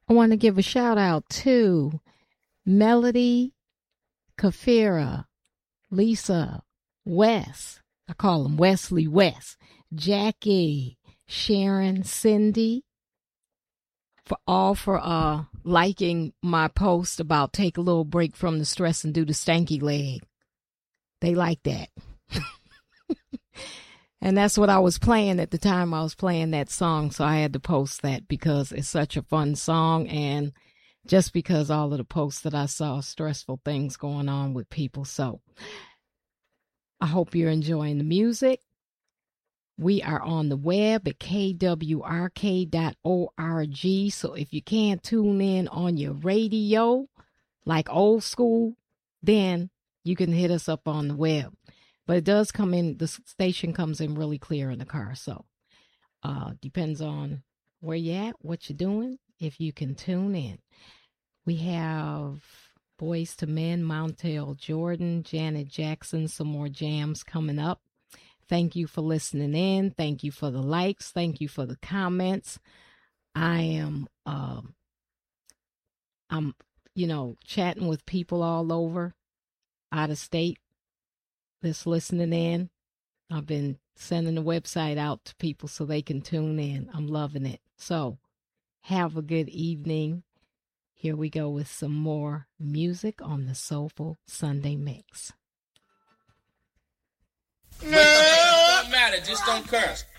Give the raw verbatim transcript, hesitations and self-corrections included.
I want to give a shout out to Melody, Kafira, Lisa, Wes. I call them Wesley West, Jackie, Sharon, Cindy, for all for uh liking my post about take a little break from the stress and do the stanky leg. They like that. And that's what I was playing at the time I was playing that song, so I had to post that because it's such a fun song, and just because all of the posts that I saw, stressful things going on with people. So I hope you're enjoying the music. We are on the web at k w r k dot org, so if you can't tune in on your radio, like old school, then you can hit us up on the web. But it does come in, the station comes in really clear in the car, so uh depends on where you're at, what you're doing, if you can tune in. We have Boys to Men, Montel Jordan, Janet Jackson, some more jams coming up. Thank you for listening in. Thank you for the likes. Thank you for the comments. I am, um, I'm, you know, chatting with people all over, out of state, that's listening in. I've been sending the website out to people so they can tune in. I'm loving it. So have a good evening. Here we go with some more music on the Soulful Sunday Mix. No, it don't matter. Just don't curse.